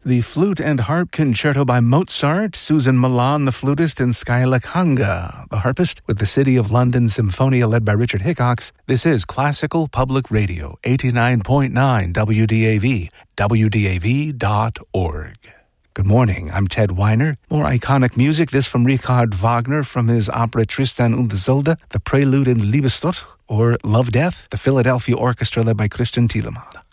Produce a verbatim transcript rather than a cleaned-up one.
the Flute and Harp Concerto by Mozart, Susan Milan, the flutist, and Skyla Kanga, the harpist, with the City of London Symphonia led by Richard Hickox. This is Classical Public Radio, eighty-nine point nine W D A V, W D A V dot org. Good morning, I'm Ted Weiner. More iconic music, this from Richard Wagner from his opera Tristan und Isolde, the Prelude in Liebestod, or Love Death, the Philadelphia Orchestra led by Christian Thielemann.